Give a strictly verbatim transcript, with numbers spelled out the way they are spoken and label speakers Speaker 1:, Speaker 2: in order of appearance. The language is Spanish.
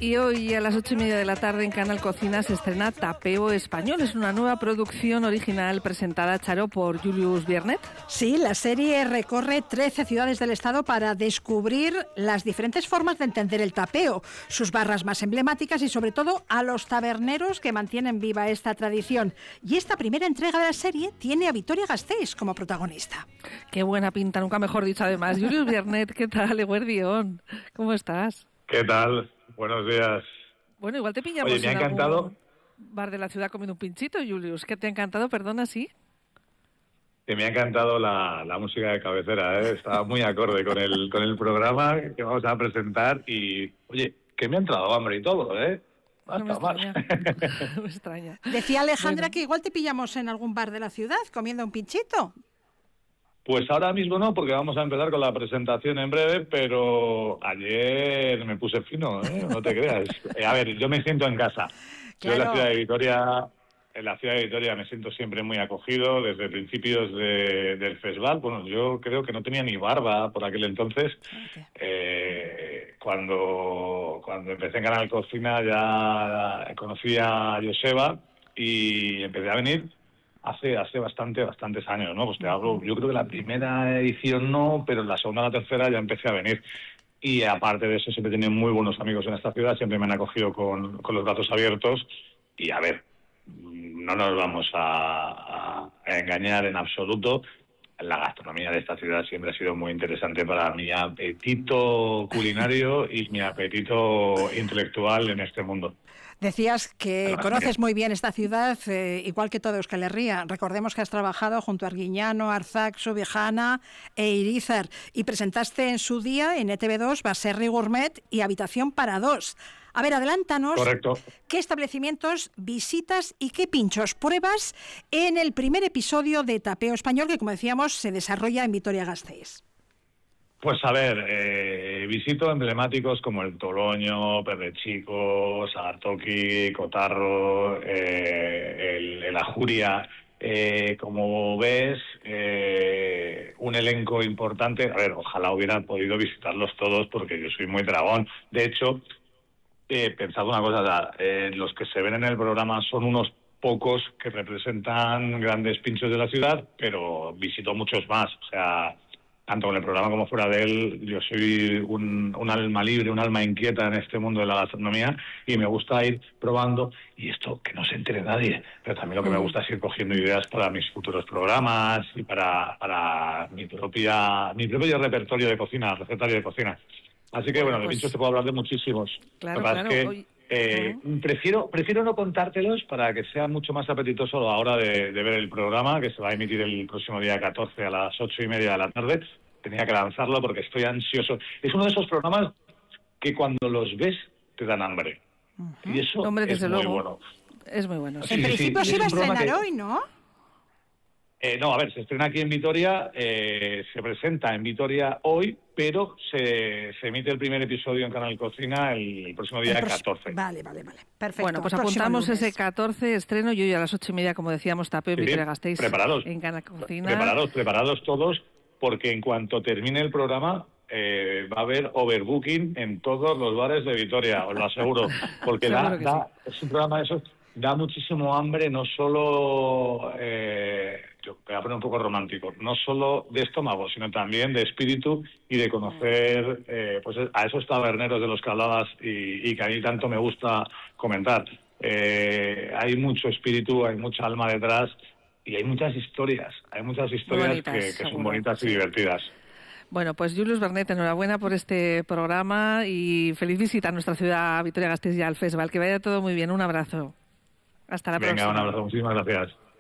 Speaker 1: Y hoy a las ocho y media de la tarde en Canal Cocina se estrena Tapeo Español. Es una nueva producción original presentada, Charo, por Julius Biernet.
Speaker 2: Sí, la serie recorre trece ciudades del estado para descubrir las diferentes formas de entender el tapeo, sus barras más emblemáticas y sobre todo a los taberneros que mantienen viva esta tradición. Y esta primera entrega de la serie tiene a Vitoria Gasteiz como protagonista.
Speaker 1: Qué buena pinta, nunca mejor dicho además. Julius Biernet, ¿qué tal, Eguerdión? ¿Cómo estás?
Speaker 3: ¿Qué tal? Buenos días.
Speaker 1: Bueno, igual te pillamos
Speaker 3: Oye, me ha
Speaker 1: en
Speaker 3: encantado.
Speaker 1: algún bar de la ciudad comiendo un pinchito, Julius. ¿Qué te ha encantado? Perdona, ¿sí?
Speaker 3: Que me ha encantado la, la música de cabecera, ¿eh? Estaba muy acorde con el con el programa que vamos a presentar y, oye, que me ha entrado hambre y todo, ¿eh?
Speaker 1: No me extraña. me extraña.
Speaker 2: Decía Alejandra
Speaker 1: Bueno.
Speaker 2: que igual te pillamos en algún bar de la ciudad comiendo un pinchito.
Speaker 3: Pues ahora mismo no, porque vamos a empezar con la presentación en breve, pero ayer me puse fino, ¿eh? No te creas. Eh, a ver, yo me siento en casa. Yo en la
Speaker 2: Claro.
Speaker 3: ciudad de Vitoria, en la ciudad de Vitoria me siento siempre muy acogido desde principios de, del festival. Bueno, yo creo que no tenía ni barba por aquel entonces. Eh, cuando, cuando empecé en Canal Cocina ya conocí a Joseba y empecé a venir hace hace bastante, bastantes años, ¿no? Pues te hablo, yo creo que la primera edición no, pero en la segunda o la tercera ya empecé a venir. Y aparte de eso, siempre he tenido muy buenos amigos en esta ciudad, siempre me han acogido con, con los brazos abiertos. Y a ver, no nos vamos a, a engañar en absoluto. La gastronomía de esta ciudad siempre ha sido muy interesante para mi apetito culinario y mi apetito intelectual en este mundo.
Speaker 2: Decías que
Speaker 3: Además,
Speaker 2: conoces muy bien esta ciudad, eh, igual que todo Euskal Herria. Recordemos que has trabajado junto a Arguiñano, Arzac, Subijana e Irizar y presentaste en su día en E T V dos Baserri Gourmet y Habitación para dos. A ver, adelántanos.
Speaker 3: Correcto.
Speaker 2: ¿Qué establecimientos visitas y qué pinchos pruebas en el primer episodio de Tapeo Español que, como decíamos, se desarrolla en Vitoria-Gasteiz?
Speaker 3: Pues a ver, eh, visito emblemáticos como el Toloño, Perrechico, Sagartoki, Cotarro, eh, el, el Ajuria. Eh, como ves, eh, un elenco importante. A ver, ojalá hubiera podido visitarlos todos porque yo soy muy dragón. De hecho, eh, pensad una cosa, eh, los que se ven en el programa son unos pocos que representan grandes pinchos de la ciudad, pero visito muchos más. O sea, tanto en el programa como fuera de él, yo soy un, un alma libre, un alma inquieta en este mundo de la gastronomía y me gusta ir probando, y esto que no se entere nadie, pero también lo que me gusta es ir cogiendo ideas para mis futuros programas y para, para mi propia mi propio repertorio de cocina, recetario de cocina. Así que bueno, de
Speaker 1: pues,
Speaker 3: pinchos te puedo hablar de muchísimos.
Speaker 1: Claro,
Speaker 3: Lo que pasa
Speaker 1: claro.
Speaker 3: es que
Speaker 1: Hoy,
Speaker 3: eh,
Speaker 1: uh-huh.
Speaker 3: prefiero prefiero no contártelos para que sea mucho más apetitoso a la hora de, de ver el programa, que se va a emitir el próximo día catorce a las ocho y media de la tarde. Tenía que lanzarlo porque estoy ansioso. Es uno de esos programas que cuando los ves te dan hambre. Uh-huh. Y eso
Speaker 1: Hombre,
Speaker 3: es
Speaker 1: desde
Speaker 3: muy
Speaker 1: luego.
Speaker 3: bueno.
Speaker 1: Es muy bueno.
Speaker 3: Sí,
Speaker 2: En
Speaker 3: sí,
Speaker 2: principio
Speaker 3: sí.
Speaker 2: se iba a
Speaker 3: Es un programa
Speaker 2: estrenar
Speaker 3: que-
Speaker 2: hoy, ¿no?
Speaker 3: Eh, no, a ver, se estrena aquí en Vitoria, eh, se presenta en Vitoria hoy, pero se, se emite el primer episodio en Canal Cocina el, el próximo día
Speaker 2: El pros-
Speaker 3: catorce.
Speaker 2: Vale, vale, vale. Perfecto.
Speaker 1: Bueno, pues
Speaker 2: Próximo
Speaker 1: apuntamos
Speaker 2: lunes.
Speaker 1: ese catorce estreno y hoy a las ocho y media, como decíamos, Tapeo en
Speaker 3: Sí, sí.
Speaker 1: Vitoria-Gasteiz
Speaker 3: Preparados.
Speaker 1: en Canal Cocina.
Speaker 3: Preparados, preparados todos, porque en cuanto termine el programa eh, va a haber overbooking en todos los bares de Vitoria, os lo aseguro, porque da,
Speaker 1: Seguro que
Speaker 3: da- es un programa de esos, da muchísimo hambre, no solo, eh, yo voy a poner un poco romántico, no solo de estómago, sino también de espíritu y de conocer eh, pues a esos taberneros de los que hablabas y, y que a mí tanto me gusta comentar. Eh, hay mucho espíritu, hay mucha alma detrás. Y hay muchas historias, hay muchas historias
Speaker 1: bonitas,
Speaker 3: que, que son
Speaker 1: seguro,
Speaker 3: bonitas
Speaker 1: sí.
Speaker 3: y divertidas.
Speaker 1: Bueno, pues Julius Biernet, enhorabuena por este programa y feliz visita a nuestra ciudad, Vitoria-Gasteiz, y al festival. Que vaya todo muy bien. Un abrazo. Hasta la
Speaker 3: Venga,
Speaker 1: próxima.
Speaker 3: un abrazo, muchísimas gracias.